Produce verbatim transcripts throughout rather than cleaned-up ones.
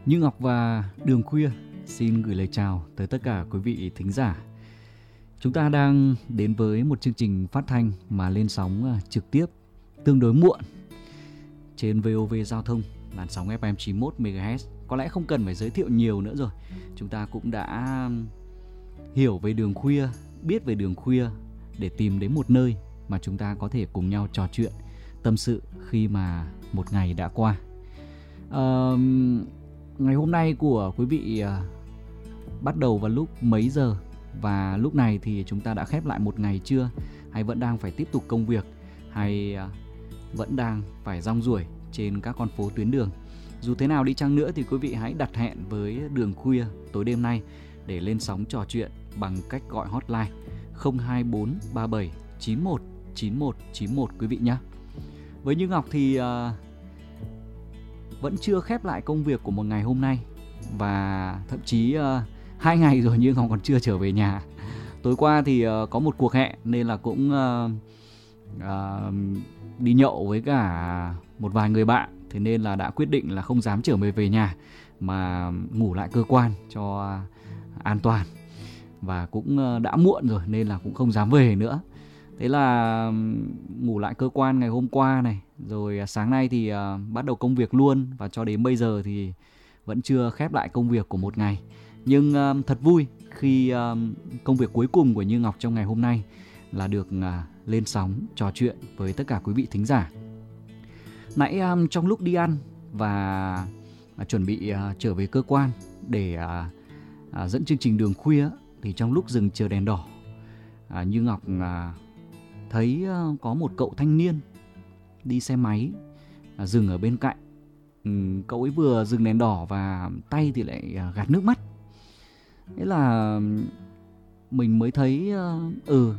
Như Ngọc và Đường Khuya xin gửi lời chào tới tất cả quý vị thính giả. Chúng ta đang đến với một chương trình phát thanh mà lên sóng trực tiếp tương đối muộn trên vê o vê Giao thông, làn sóng ép em chín mươi mốt mê ga héc. Có lẽ không cần phải giới thiệu nhiều nữa rồi. Chúng ta cũng đã hiểu về Đường Khuya, biết về Đường Khuya để tìm đến một nơi mà chúng ta có thể cùng nhau trò chuyện, tâm sự khi mà một ngày đã qua. Uh, ngày hôm nay của quý vị uh, bắt đầu vào lúc mấy giờ? Và lúc này thì chúng ta đã khép lại một ngày chưa? Hay vẫn đang phải tiếp tục công việc? Hay uh, vẫn đang phải rong ruổi trên các con phố tuyến đường? Dù thế nào đi chăng nữa thì quý vị hãy đặt hẹn với Đường Khuya tối đêm nay để lên sóng trò chuyện bằng cách gọi hotline không hai bốn ba bảy chín một chín một chín một quý vị nhé. Với Như Ngọc thì uh, vẫn chưa khép lại công việc của một ngày hôm nay. Và thậm chí uh, hai ngày rồi Như Ngọc còn chưa trở về nhà. Tối qua thì uh, có một cuộc hẹn nên là cũng uh, uh, đi nhậu với cả một vài người bạn. Thế nên là đã quyết định là không dám trở về về nhà mà ngủ lại cơ quan cho uh, an toàn. Và cũng uh, đã muộn rồi nên là cũng không dám về nữa. Thế là ngủ lại cơ quan ngày hôm qua này. Rồi sáng nay thì uh, bắt đầu công việc luôn. Và cho đến bây giờ thì vẫn chưa khép lại công việc của một ngày. Nhưng uh, thật vui khi uh, công việc cuối cùng của Như Ngọc trong ngày hôm nay là được uh, lên sóng trò chuyện với tất cả quý vị thính giả. Nãy um, trong lúc đi ăn và uh, chuẩn bị uh, trở về cơ quan để uh, uh, dẫn chương trình Đường Khuya, thì trong lúc dừng chờ đèn đỏ, uh, Như Ngọc uh, thấy uh, có một cậu thanh niên đi xe máy uh, dừng ở bên cạnh. um, Cậu ấy vừa dừng đèn đỏ và tay thì lại uh, gạt nước mắt. Thế là mình mới thấy uh, ừ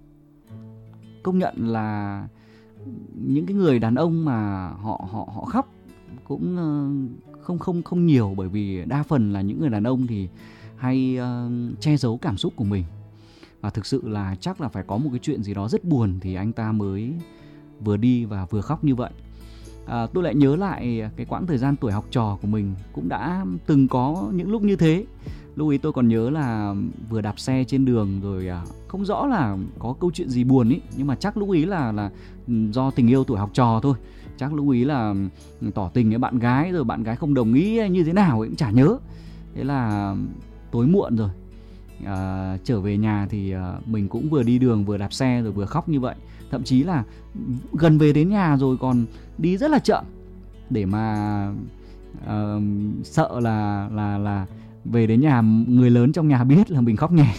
công nhận là những cái người đàn ông mà họ họ họ khóc cũng uh, không không không nhiều, bởi vì đa phần là những người đàn ông thì hay uh, che giấu cảm xúc của mình. Và thực sự là chắc là phải có một cái chuyện gì đó rất buồn thì anh ta mới vừa đi và vừa khóc như vậy. À, tôi lại nhớ lại cái quãng thời gian tuổi học trò của mình cũng đã từng có những lúc như thế. Lúc ấy tôi còn nhớ là vừa đạp xe trên đường rồi à, không rõ là có câu chuyện gì buồn ý, nhưng mà chắc lúc ấy là là do tình yêu tuổi học trò thôi. Chắc lúc ấy là tỏ tình với bạn gái rồi bạn gái không đồng ý hay như thế nào ấy cũng chả nhớ. Thế là tối muộn rồi, à, trở về nhà thì à, mình cũng vừa đi đường vừa đạp xe rồi vừa khóc như vậy. Thậm chí là gần về đến nhà rồi còn đi rất là chậm để mà uh, sợ là là là về đến nhà người lớn trong nhà biết là mình khóc nhè.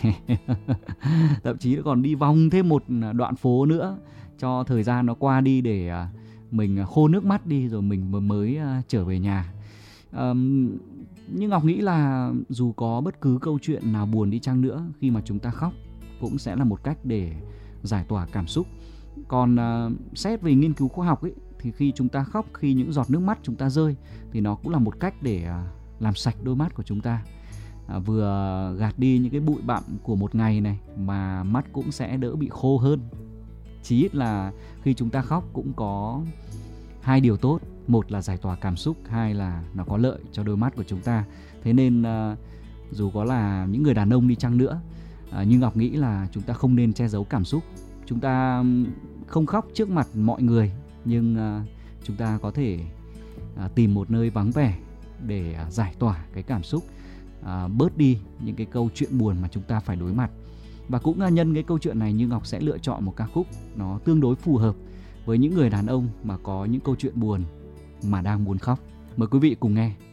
Thậm chí còn đi vòng thêm một đoạn phố nữa cho thời gian nó qua đi để uh, mình khô nước mắt đi rồi mình mới uh, trở về nhà. Um, nhưng Ngọc nghĩ là dù có bất cứ câu chuyện nào buồn đi chăng nữa, khi mà chúng ta khóc cũng sẽ là một cách để giải tỏa cảm xúc. Còn uh, xét về nghiên cứu khoa học ấy, thì khi chúng ta khóc, khi những giọt nước mắt chúng ta rơi thì nó cũng là một cách để uh, làm sạch đôi mắt của chúng ta. uh, Vừa gạt đi những cái bụi bặm của một ngày này, mà mắt cũng sẽ đỡ bị khô hơn. Chí ít là khi chúng ta khóc cũng có hai điều tốt. Một là giải tỏa cảm xúc, hai là nó có lợi cho đôi mắt của chúng ta. Thế nên uh, dù có là những người đàn ông đi chăng nữa, uh, nhưng Ngọc nghĩ là chúng ta không nên che giấu cảm xúc. Chúng ta không khóc trước mặt mọi người, nhưng uh, chúng ta có thể uh, tìm một nơi vắng vẻ để uh, giải tỏa cái cảm xúc, uh, bớt đi những cái câu chuyện buồn mà chúng ta phải đối mặt. Và cũng uh, nhân cái câu chuyện này, Như Ngọc sẽ lựa chọn một ca khúc nó tương đối phù hợp với những người đàn ông mà có những câu chuyện buồn mà đang muốn khóc. Mời quý vị cùng nghe.